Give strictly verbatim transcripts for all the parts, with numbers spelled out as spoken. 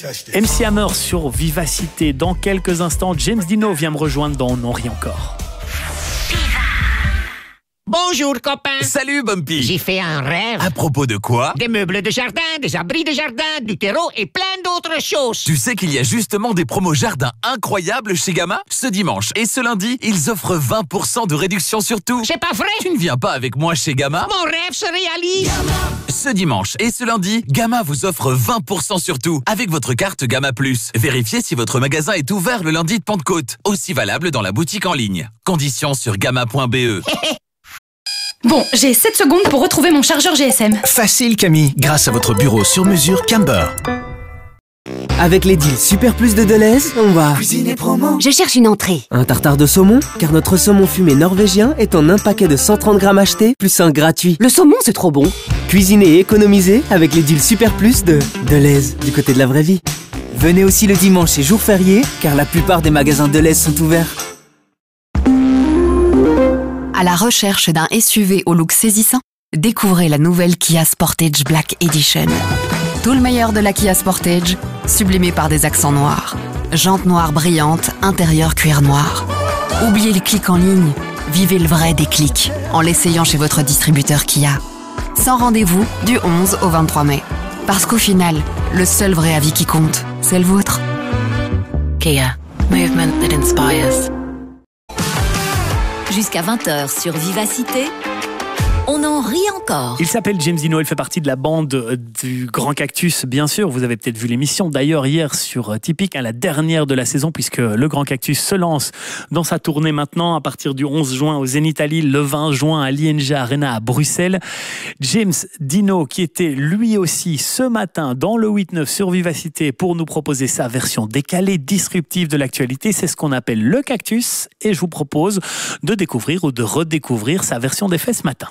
M C Hammer sur Vivacité. Dans quelques instants, James Dino vient me rejoindre dans On n'en rit encore. Bonjour copain. Salut Bumpy. J'ai fait un rêve. À propos de quoi? Des meubles de jardin, des abris de jardin, du terreau et plein d'autres choses. Tu sais qu'il y a justement des promos jardin incroyables chez Gamma? Ce dimanche et ce lundi, ils offrent vingt pour cent de réduction sur tout. C'est pas vrai? Tu ne viens pas avec moi chez Gamma? Mon rêve se réalise. Gamma. Ce dimanche et ce lundi, Gamma vous offre vingt pour cent sur tout avec votre carte Gamma Plus. Vérifiez si votre magasin est ouvert le lundi de Pentecôte. Aussi valable dans la boutique en ligne. Conditions sur gamma point b e. Bon, j'ai sept secondes pour retrouver mon chargeur G S M. Facile Camille, grâce à votre bureau sur mesure Camber. Avec les deals Super Plus de Deleuze, on va cuisiner promo. Je cherche une entrée. Un tartare de saumon, car notre saumon fumé norvégien est en un paquet de cent trente grammes acheté, plus un gratuit. Le saumon, c'est trop bon. Cuisiner et économiser avec les deals Super Plus de Deleuze, du côté de la vraie vie. Venez aussi le dimanche et jour férié, car la plupart des magasins Deleuze sont ouverts. À la recherche d'un S U V au look saisissant, découvrez la nouvelle Kia Sportage Black Edition. Tout le meilleur de la Kia Sportage, sublimé par des accents noirs. Jantes noires brillantes, intérieur cuir noir. Oubliez le clic en ligne, vivez le vrai déclic en l'essayant chez votre distributeur Kia. Sans rendez-vous du onze au vingt-trois mai. Parce qu'au final, le seul vrai avis qui compte, c'est le vôtre. Kia, movement that inspires. Jusqu'à vingt heures sur Vivacité, on en rit encore. Il s'appelle James Dino, il fait partie de la bande du Grand Cactus, bien sûr. Vous avez peut-être vu l'émission d'ailleurs hier sur Typique, hein, la dernière de la saison, puisque le Grand Cactus se lance dans sa tournée maintenant à partir du onze juin au Zénith à Lille, le vingt juin à l'I N G Arena à Bruxelles. James Dino qui était lui aussi ce matin dans le huit neuf sur Vivacité pour nous proposer sa version décalée, disruptive de l'actualité. C'est ce qu'on appelle le Cactus et je vous propose de découvrir ou de redécouvrir sa version des faits ce matin.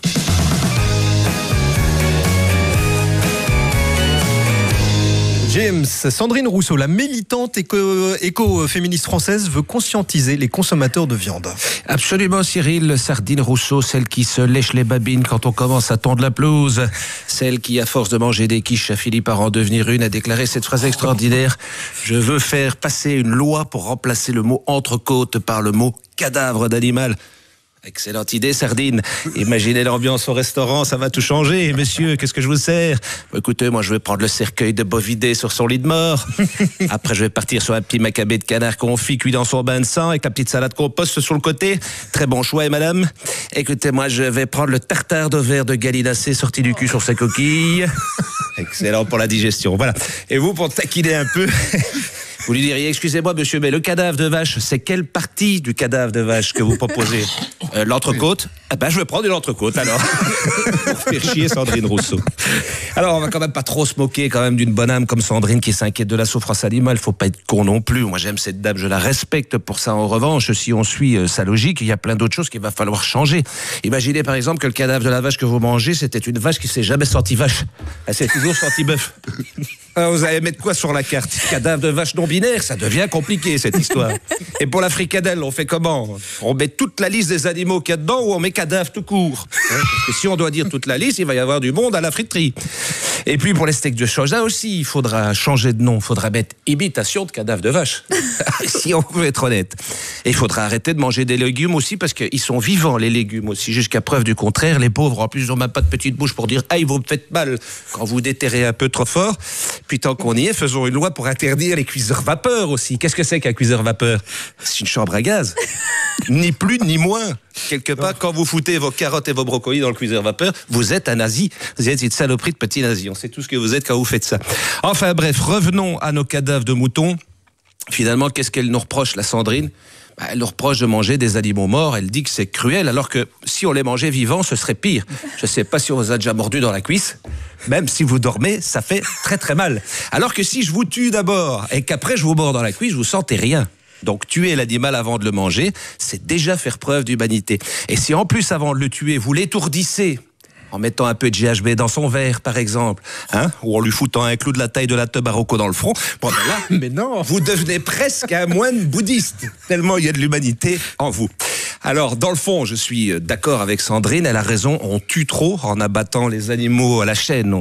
James, Sandrine Rousseau, la militante éco, éco-féministe française, veut conscientiser les consommateurs de viande. Absolument Cyril, Sardine Rousseau, celle qui se lèche les babines quand on commence à tondre la pelouse, celle qui à force de manger des quiches a fini par en devenir une, a déclaré cette phrase extraordinaire: je veux faire passer une loi pour remplacer le mot entrecôte par le mot cadavre d'animal. Excellente idée, Sardine. Imaginez l'ambiance au restaurant, ça va tout changer. Messieurs, qu'est-ce que je vous sers? Écoutez, moi je vais prendre le cercueil de bovidé sur son lit de mort. Après je vais partir sur un petit macabé de canard confit cuit dans son bain de sang avec la petite salade compost sur le côté. Très bon choix, et madame. Écoutez, moi je vais prendre le tartare d'ovaire de gallinacé sorti du cul sur sa coquille. Excellent pour la digestion, voilà. Et vous, pour taquiner un peu... Vous lui diriez, excusez-moi monsieur, mais le cadavre de vache, c'est quelle partie du cadavre de vache que vous proposez? euh, L'entrecôte? Ah ben je vais prendre une entrecôte alors. Pour faire chier Sandrine Rousseau. Alors on va quand même pas trop se moquer quand même d'une bonne âme comme Sandrine qui s'inquiète de la souffrance animale. Faut pas être con non plus. Moi j'aime cette dame, je la respecte pour ça. En revanche, si on suit euh, sa logique, il y a plein d'autres choses qu'il va falloir changer. Imaginez par exemple que le cadavre de la vache que vous mangez, c'était une vache qui s'est jamais sentie vache. Elle s'est toujours sentie bœuf. Alors, vous allez mettre quoi sur la carte? Cadavre de vache non binaire, ça devient compliqué cette histoire. Et pour la fricadelle, on fait comment? On met toute la liste des animaux qu'il y a dedans ou on met cadavre tout court? Parce que si on doit dire toute la liste, il va y avoir du monde à la friterie. Et puis pour les steaks de soja aussi, il faudra changer de nom. Il faudra mettre imitation de cadavre de vache. Si on veut être honnête. Et il faudra arrêter de manger des légumes aussi parce qu'ils sont vivants, les légumes aussi. Jusqu'à preuve du contraire, les pauvres, en plus, ils n'ont même pas de petite bouche pour dire « Ah, vous me faites mal » quand vous déterrez un peu trop fort. Puis tant qu'on y est, faisons une loi pour interdire les cuiseurs vapeur aussi. Qu'est-ce que c'est qu'un cuiseur vapeur? C'est une chambre à gaz. Ni plus ni moins. Quelque part, quand vous foutez vos carottes et vos brocolis dans le cuiseur vapeur, vous êtes un nazi. Vous êtes une saloperie de petit nazi. On sait tout ce que vous êtes quand vous faites ça. Enfin bref, revenons à nos cadavres de moutons. Finalement, qu'est-ce qu'elle nous reproche, la Sandrine? Bah, elle nous reproche de manger des animaux morts. Elle dit que c'est cruel, alors que si on les mangeait vivants, ce serait pire. Je ne sais pas si on vous a déjà mordu dans la cuisse. Même si vous dormez, ça fait très très mal. Alors que si je vous tue d'abord et qu'après je vous mords dans la cuisse, vous sentez rien. Donc tuer l'animal avant de le manger, c'est déjà faire preuve d'humanité. Et si en plus avant de le tuer, vous l'étourdissez en mettant un peu de G H B dans son verre, par exemple, hein, ou en lui foutant un clou de la taille de la teub à Rocco dans le front, bon ben là, mais non, vous devenez presque un moine bouddhiste, tellement il y a de l'humanité en vous. Alors, dans le fond, je suis d'accord avec Sandrine, elle a raison, on tue trop en abattant les animaux à la chaîne, on est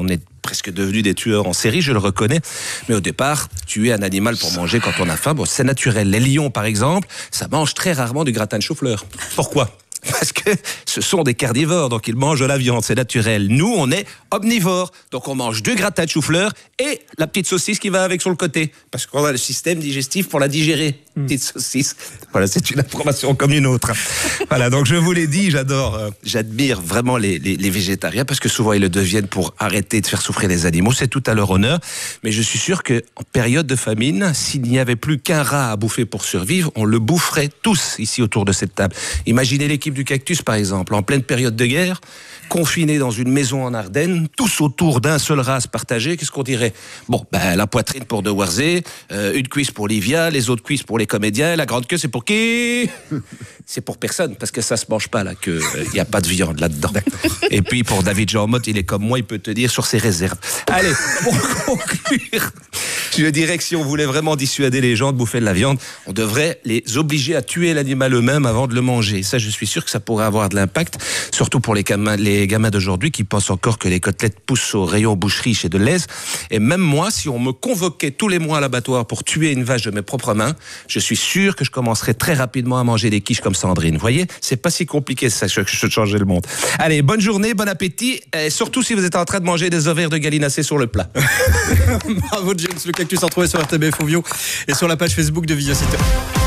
presque devenus des tueurs en série, je le reconnais. Mais au départ, tuer un animal pour manger quand on a faim, bon, c'est naturel. Les lions, par exemple, ça mange très rarement du gratin de chou-fleur. Pourquoi ? Parce que ce sont des carnivores, donc ils mangent de la viande, c'est naturel. Nous, on est omnivores, donc on mange deux gratins de chou-fleur et la petite saucisse qui va avec sur le côté, parce qu'on a le système digestif pour la digérer. Mmh. Petite saucisse, voilà, c'est une information comme une autre. Voilà, donc je vous l'ai dit, j'adore, euh, j'admire vraiment les, les, les végétariens, parce que souvent ils le deviennent pour arrêter de faire souffrir les animaux, c'est tout à leur honneur. Mais je suis sûr qu'en période de famine, s'il n'y avait plus qu'un rat à bouffer pour survivre, on le boufferait tous ici autour de cette table. Imaginez l'équipe du Cactus, par exemple, en pleine période de guerre, confinés dans une maison en Ardennes, tous autour d'un seul race partagé, qu'est-ce qu'on dirait ? Bon, ben, la poitrine pour De Warzé, euh, une cuisse pour Livia, les autres cuisses pour les comédiens, la grande queue, c'est pour qui ? C'est pour personne, parce que ça se mange pas, la queue. Il n'y a pas de viande là-dedans. Et puis, pour David Jean Motte, il est comme moi, il peut te dire sur ses réserves. Allez, pour conclure, je dirais que si on voulait vraiment dissuader les gens de bouffer de la viande, on devrait les obliger à tuer l'animal eux-mêmes avant de le manger. Ça, je suis sûr que ça pourrait avoir de l'impact, surtout pour les gamins, les gamins d'aujourd'hui qui pensent encore que les côtelettes poussent au rayon boucherie chez Deleuze. Et même moi, si on me convoquait tous les mois à l'abattoir pour tuer une vache de mes propres mains, je suis sûr que je commencerais très rapidement à manger des quiches comme Sandrine. Vous voyez, c'est pas si compliqué ça, que je changer le monde. Allez, bonne journée, bon appétit, et surtout si vous êtes en train de manger des ovaires de gallinacés sur le plat. Bravo James, le Cactus à retrouver sur R T B F Ovio et sur la page Facebook de Vivacité.